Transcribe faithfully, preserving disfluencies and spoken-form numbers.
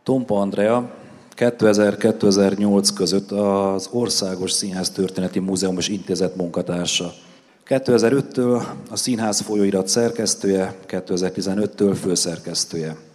Tompa Andrea kétezer-kétezer-nyolc között az Országos Színháztörténeti Múzeumos Intézet munkatársa. kétezer-öttől a Színház folyóirat szerkesztője, kétezer-tizenöttől főszerkesztője.